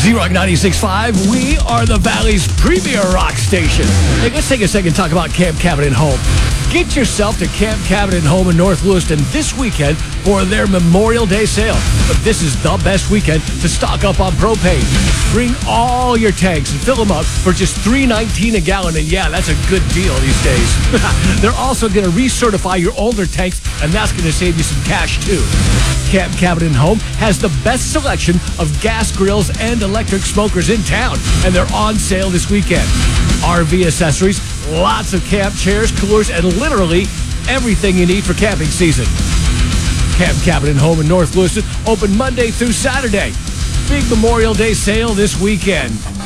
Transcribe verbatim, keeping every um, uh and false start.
Z-Rock ninety-six point five, we are the Valley's premier rock station. Hey, let's take a second to talk about Camp Cabin and Home. Get yourself to Camp Cabin and Home in North Lewiston this weekend for their Memorial Day sale. But this is the best weekend to stock up on propane. Bring all your tanks and fill them up for just three nineteen a gallon, and yeah, that's a good deal these days. They're also going to recertify your older tanks, and that's going to save you some cash too. Camp Cabin and Home has the best selection of gas grills and electric smokers in town, and they're on sale this weekend. R V accessories, lots of camp chairs, coolers, and literally everything you need for camping season. Camp Cabin and Home in North Lewiston, open Monday through Saturday. Big Memorial Day sale this weekend.